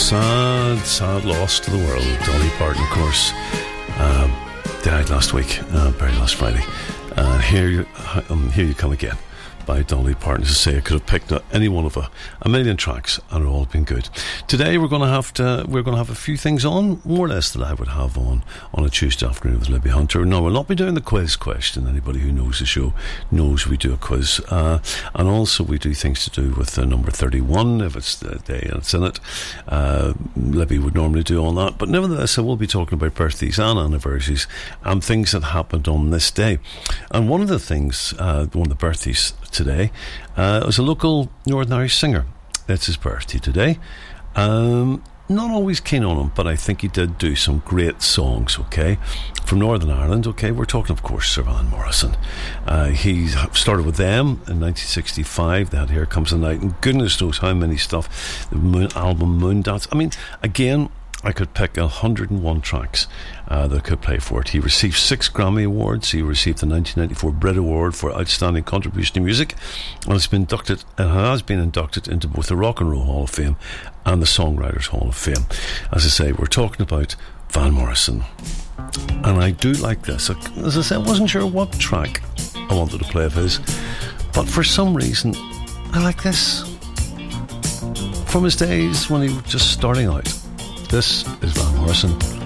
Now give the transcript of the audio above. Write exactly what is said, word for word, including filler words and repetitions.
sad, sad loss to the world. Dolly Parton, of course, uh, died last week, uh, buried last Friday. Uh, here, you, um, here you come again. By Dolly Parton. As I say, I could have picked any one of a, a million tracks and they've all been good. Today we're going to have to we're going to have a few things on, more or less, that I would have on on a Tuesday afternoon with Libby Hunter. No, we'll not be doing the quiz question. Anybody who knows the show knows we do a quiz, uh, and also we do things to do with the number thirty-one if it's the day and it's in it. Uh, Libby would normally do all that, but nevertheless I will be talking about birthdays and anniversaries and things that happened on this day. And one of the things, uh, one of the birthdays today uh, was a local Northern Irish singer. It's his birthday today. Um, not always keen on him, but I think he did do some great songs, okay, from Northern Ireland. Okay, we're talking, of course, Sir Van Morrison. Uh, he started with them in nineteen sixty-five. They had Here Comes the Night, and goodness knows how many stuff. The moon, album Moondance. I mean, again, I could pick one hundred and one tracks uh, that could play for it. He received six Grammy Awards. He received the nineteen ninety-four Brit Award for Outstanding Contribution to Music, and has been inducted and has been inducted into both the Rock and Roll Hall of Fame and the Songwriters Hall of Fame. As I say, we're talking about Van Morrison, and I do like this. As I said, I wasn't sure what track I wanted to play of his, but for some reason, I like this from his days when he was just starting out. This is Van Morrison.